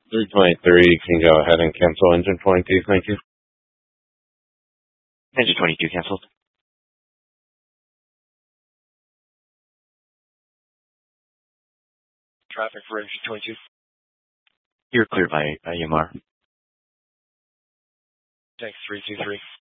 323, can go ahead and cancel engine 22, thank you. Engine 22 canceled. Traffic for engine 22. You're clear by EMR. Thanks, 323.